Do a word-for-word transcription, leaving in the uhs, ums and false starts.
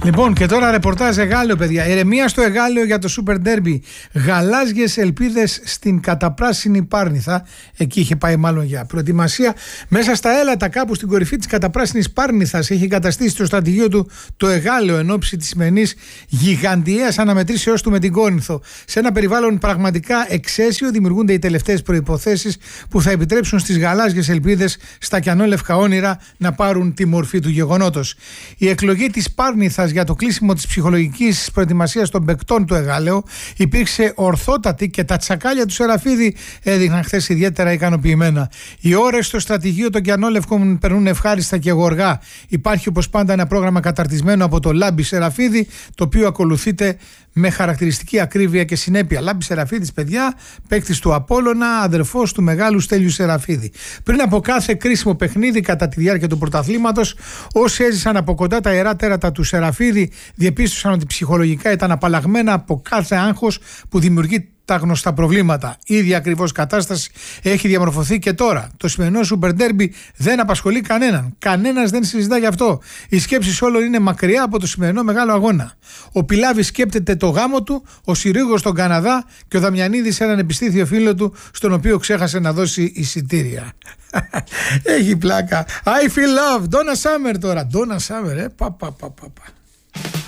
Λοιπόν, και τώρα ρεπορτάζ Εγάλεο, παιδιά. Ηρεμία στο Εγάλεο για το Super Derby. Γαλάζιες ελπίδες στην καταπράσινη Πάρνηθα. Εκεί είχε πάει μάλλον για προετοιμασία. Μέσα στα έλατα, κάπου στην κορυφή της καταπράσινης Πάρνηθας, έχει καταστήσει το στρατηγείο του το Εγάλεο εν ώψη της σημερινής γιγαντιαίας αναμετρήσεως του με την Κόρινθο. Σε ένα περιβάλλον πραγματικά εξαίσιο δημιουργούνται οι τελευταίες προϋποθέσεις που θα επιτρέψουν στις γαλάζιες ελπίδες στα κιανόλευκα όνειρα να πάρουν τη μορφή του γεγονότος. Η εκλογή της Πάρνηθας για το κλείσιμο της ψυχολογικής προετοιμασίας των παικτών του Εγάλεο υπήρξε ορθότατη και τα τσακάλια του Σεραφίδη έδειχναν χθες ιδιαίτερα ικανοποιημένα. Οι ώρες στο στρατηγείο των κιανόλευκων περνούν ευχάριστα και γοργά. Υπάρχει όπως πάντα ένα πρόγραμμα καταρτισμένο από το Λάμπη Σεραφίδη, το οποίο ακολουθείται με χαρακτηριστική ακρίβεια και συνέπεια. Λάμπη Σεραφίδης, παιδιά, παίκτης του Απόλλωνα, αδερφός του μεγάλου Στέλιου Σεραφίδη. Πριν από κάθε κρίσιμο παιχνίδι κατά τη διάρκεια του πρωταθλήματος, όσοι έζησαν από κοντά τα ιερά τέρατα του Σεραφίδη διεπίστωσαν ότι ψυχολογικά ήταν απαλλαγμένα από κάθε άγχος που δημιουργεί τα γνωστά προβλήματα. Η ίδια ακριβώς κατάσταση έχει διαμορφωθεί και τώρα. Το σημερινό Super Derby δεν απασχολεί κανέναν. Κανένας δεν συζητά γι' αυτό. Οι σκέψεις όλων είναι μακριά από το σημερινό μεγάλο αγώνα. Ο Πιλάβης σκέπτεται το γάμο του, ο Συρίγος στον Καναδά και ο Δαμιανίδης έναν επιστήθιο φίλο του, στον οποίο ξέχασε να δώσει εισιτήρια. Έχει πλάκα. I feel love. Donna Summer τώρα. Donna Summer, ε. Πα, πα, πα, πα.